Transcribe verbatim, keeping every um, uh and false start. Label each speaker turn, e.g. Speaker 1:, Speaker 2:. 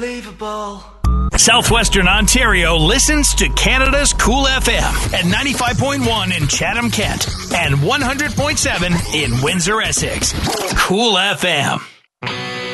Speaker 1: Southwestern Ontario listens to Canada's Cool F M at ninety-five point one in Chatham, Kent, and one hundred point seven in Windsor, Essex. Cool F M.